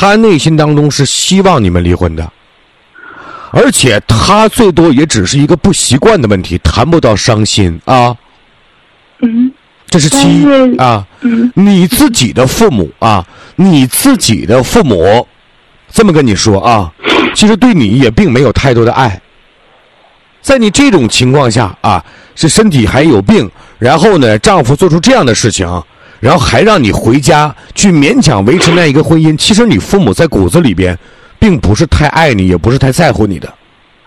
他内心当中是希望你们离婚的，而且他最多也只是一个不习惯的问题，谈不到伤心啊。这是其一啊。你自己的父母啊，你自己的父母这么跟你说啊，其实对你也并没有太多的爱。在你这种情况下啊，是身体还有病，然后呢，丈夫做出这样的事情，然后还让你回家去勉强维持那一个婚姻，其实你父母在骨子里边并不是太爱你，也不是太在乎你的，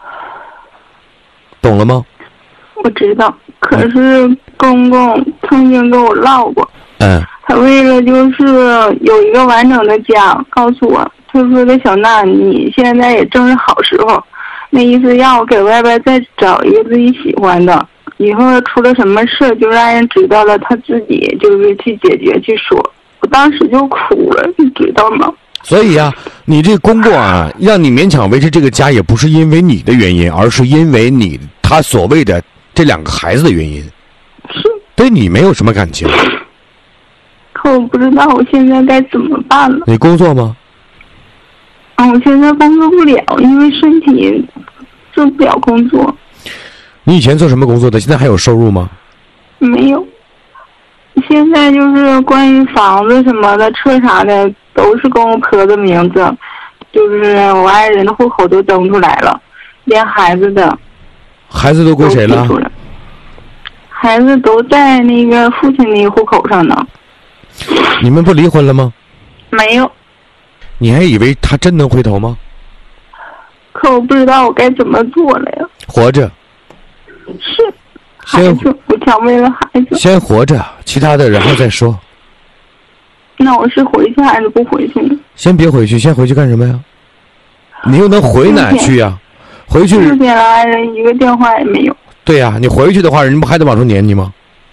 懂了吗？ 我知道，可是公公曾经跟我唠过，他为了就是有一个完整的家，告诉我，他说的小娜，你现在也正是好时候，那意思让我给外边再找一个自己喜欢的，以后出了什么事就让人知道了，他自己就是去解决去说。我当时就哭了，你知道吗？ 所以啊，你这公公啊，让你勉强维持这个家，也不是因为你的原因，而是因为他所谓的这2个孩子的原因， 是对你没有什么感情。 可我不知道我现在该怎么办了。 你工作吗？ 我现在工作不了，因为身体做不了工作。 你以前做什么工作的？现在还有收入吗？ 没有，现在就是关于房子什么的、车啥的，都是跟我婆的名字，就是我爱人的户口都登出来了，连孩子的。 孩子都归谁了？ 孩子都在那个父亲的户口上呢。 你们不离婚了吗？ 没有。 你还以为他真能回头吗？ 可我不知道我该怎么做了呀。 活着。 是。孩子，我想为了孩子。 先活着，其他的然后再说。 那我是回去还是不回去呢？ 先别回去，先回去干什么呀？你又能回哪去呀？回去 4天了，爱人一个电话也没有。 对呀，你回去的话，人家不还得往出撵你吗？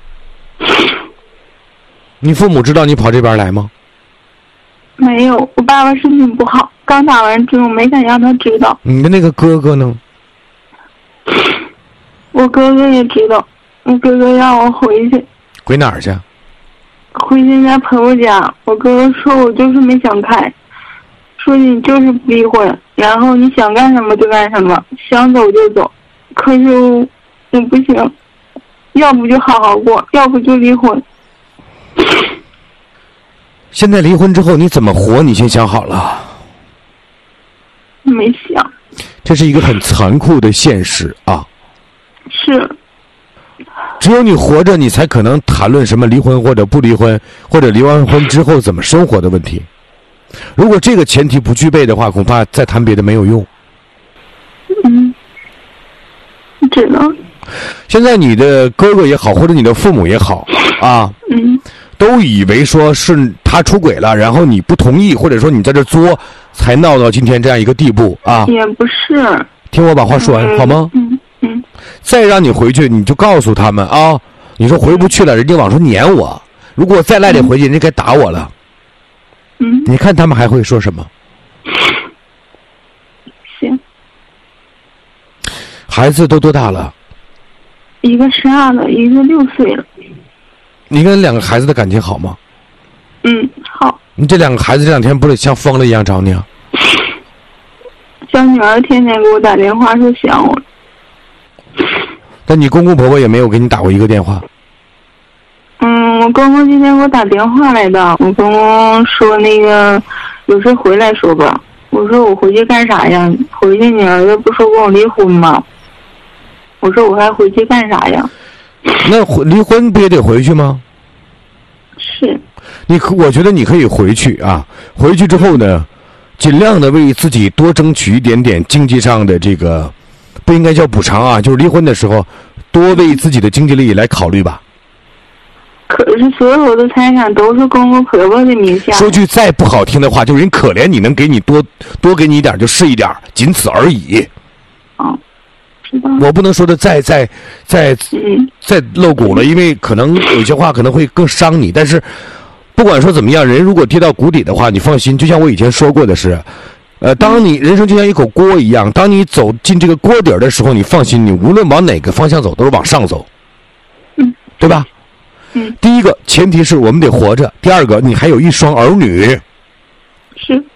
你父母知道你跑这边来吗？ 没有，我爸爸身体不好，刚打完针，我没敢让他知道。 你的那个哥哥呢？ 我哥哥也知道，我哥哥让我回去。 回哪儿去？ 回人家朋友家。我哥哥说我就是没想开，说你就是不离婚，然后你想干什么就干什么，想走就走。可是我不行，要不就好好过，要不就离婚。 现在离婚之后你怎么活？你先想好了？ 没想。 这是一个很残酷的现实啊。 是。 只有你活着，你才可能谈论什么离婚或者不离婚，或者离完婚之后怎么生活的问题。如果这个前提不具备的话，恐怕再谈别的没有用。 知道。 现在你的哥哥也好，或者你的父母也好啊，都以为说是他出轨了，然后你不同意，或者说你在这作，才闹到今天这样一个地步啊。 也不是。 听我把话说完好吗？再让你回去，你就告诉他们啊，你说回不去了，人家往出撵我，如果我再赖着回去，人家该打我了。你看他们还会说什么？ 行。 孩子都多大了？ 一个12了，一个6岁了。 你跟2个孩子的感情好吗？ 好。 你这2个孩子这2天不得像疯了一样找你啊？ 小女儿天天给我打电话说想我。 但你公公婆婆也没有给你打过一个电话？ 我公公今天给我打电话来的，我公公说那个有事回来说吧。我说我回去干啥呀？回去你儿子不说跟我离婚吗？我说我还回去干啥呀？ 那离婚不也得回去吗？ 是。 我觉得你可以回去啊，回去之后呢，尽量的为自己多争取一点点经济上的这个，不应该叫补偿啊，就是离婚的时候多为自己的经济利益来考虑吧。 可是所有的财产都是公公婆婆的名下。 说句再不好听的话，就是人可怜你，能给你多给你一点就是一点，仅此而已。 知道。 我不能说的再露骨了，因为可能有些话可能会更伤你。但是不管说怎么样，人如果跌到谷底的话，你放心，就像我以前说过的是，当你人生就像一口锅一样，当你走进这个锅底的时候，你放心，你无论往哪个方向走，都是往上走，对吧？第一个前提是我们得活着，第二个你还有一双儿女。 是。